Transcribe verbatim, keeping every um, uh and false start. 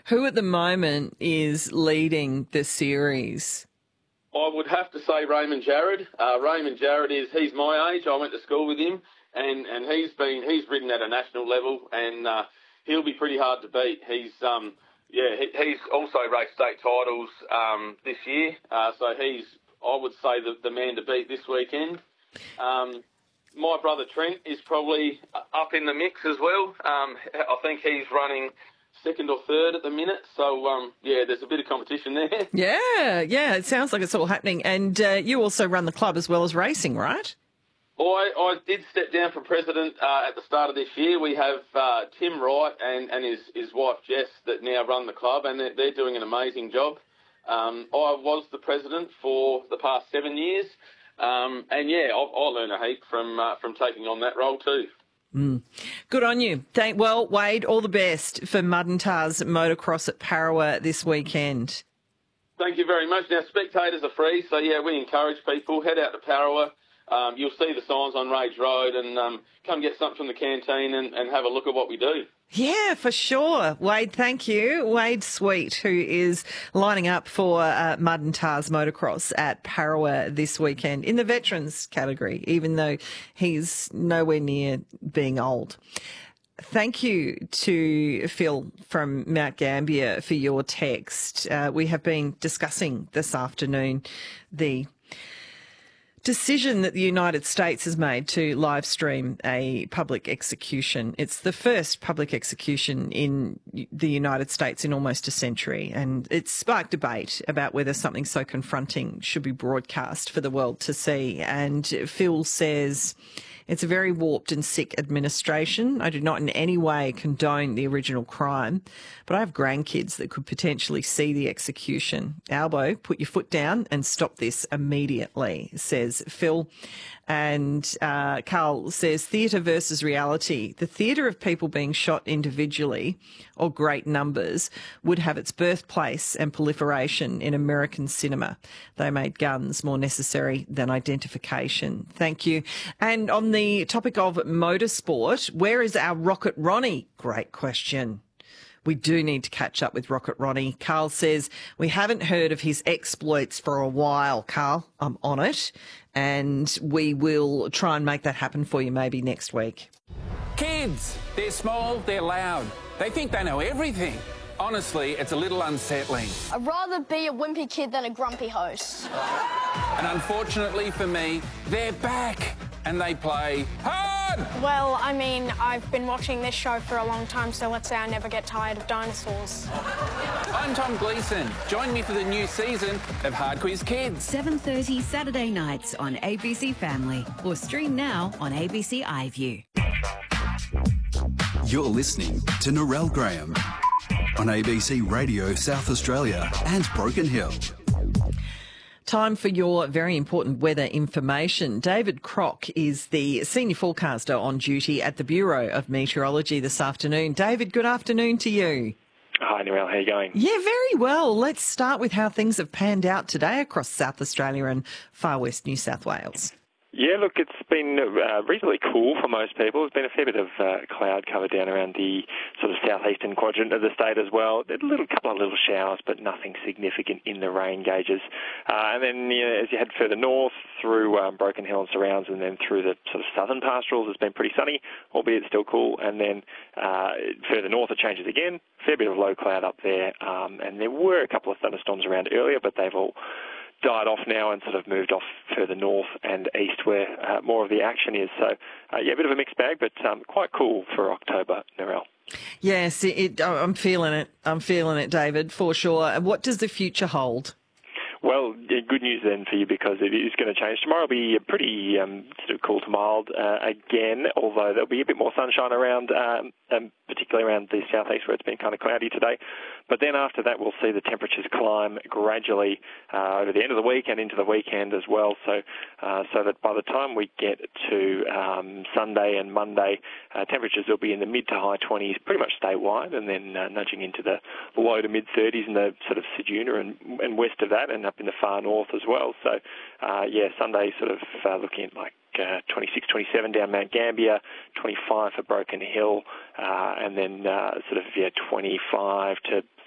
Who at the moment is leading the series? I would have to say Raymond Jarrett. Uh, Raymond Jarrett is, he's my age. I went to school with him, and, and he's been, he's ridden at a national level, and uh, he'll be pretty hard to beat. He's, um, yeah, he, he's also raced state titles um, this year, uh, so he's, I would say, the, the man to beat this weekend. Um, my brother Trent is probably up in the mix as well. Um, I think he's running second or third at the minute. So, um, yeah, there's a bit of competition there. Yeah, yeah, it sounds like it's all happening. And uh, you also run the club as well as racing, right? I, I did step down from president uh, at the start of this year. We have uh, Tim Wright and, and his, his wife Jess that now run the club, and they're, they're doing an amazing job. Um, I was the president for the past seven years. Um, and, yeah, I, I learned a heap from uh, from taking on that role too. Mm. Good on you. Thank, well, Wade, all the best for Mud and Tars Motocross at Parawa this weekend. Thank you very much. Now, spectators are free, so, yeah, we encourage people, head out to Parawa. Um, you'll see the signs on Rage Road, and um, come get something from the canteen and, and have a look at what we do. Yeah, for sure. Wade, thank you. Wade Sweet, who is lining up for uh, Mud and Tars Motocross at Parawa this weekend in the veterans category, even though he's nowhere near being old. Thank you to Phil from Mount Gambier for your text. Uh, we have been discussing this afternoon the decision that the United States has made to live stream a public execution. It's the first public execution in the United States in almost a century, and it's sparked debate about whether something so confronting should be broadcast for the world to see. And Phil says it's a very warped and sick administration. I do not in any way condone the original crime, but I have grandkids that could potentially see the execution. Albo, put your foot down and stop this immediately, says Phil. And uh, Carl says, theatre versus reality. The theatre of people being shot individually or great numbers would have its birthplace and proliferation in American cinema. They made guns more necessary than identification. Thank you. And on the topic of motorsport, where is our Rocket Ronnie? Great question. We do need to catch up with Rocket Ronnie. Carl says, we haven't heard of his exploits for a while, Carl. I'm on it. And we will try and make that happen for you maybe next week. Kids, they're small, they're loud. They think they know everything. Honestly, it's a little unsettling. I'd rather be a wimpy kid than a grumpy host. And unfortunately for me, they're back and they play hard! Well, I mean, I've been watching this show for a long time, so let's say I never get tired of dinosaurs. I'm Tom Gleeson. Join me for the new season of Hard Quiz Kids. seven thirty Saturday nights on A B C Family, or stream now on A B C iView. You're listening to Narelle Graham on A B C Radio South Australia and Broken Hill. Time for your very important weather information. David Crock is the senior forecaster on duty at the Bureau of Meteorology this afternoon. David, good afternoon to you. Hi, Narelle. How are you going? Yeah, very well. Let's start with how things have panned out today across South Australia and far west New South Wales. Yeah, look, it's been uh, reasonably cool for most people. There's been a fair bit of uh, cloud cover down around the sort of southeastern quadrant of the state as well. A little couple of little showers, but nothing significant in the rain gauges. Uh, and then you know, as you head further north through um, Broken Hill and surrounds, and then through the sort of southern pastorals, it's been pretty sunny, albeit still cool. And then uh, further north, it changes again. Fair bit of low cloud up there. Um, and there were a couple of thunderstorms around earlier, but they've all died off now and sort of moved off further north and east where uh, more of the action is. So, uh, yeah, a bit of a mixed bag, but um, quite cool for October, Narelle. Yes, it, it, I'm feeling it. I'm feeling it, David, for sure. What does the future hold? Well, yeah, good news then for you because it is going to change. Tomorrow will be pretty um, sort of cool to mild uh, again, although there'll be a bit more sunshine around, um, um, particularly around the southeast where it's been kind of cloudy today. But then after that, we'll see the temperatures climb gradually uh, over the end of the week and into the weekend as well. So, uh, so that by the time we get to um, Sunday and Monday, uh, temperatures will be in the mid to high twenties, pretty much statewide, and then uh, nudging into the low to mid thirties in the sort of Ceduna and, and west of that, and up in the far north as well. So, uh, yeah, Sunday sort of uh, looking at like uh, twenty-six, twenty-seven down Mount Gambier, twenty-five for Broken Hill, uh, and then uh, sort of yeah, twenty-five to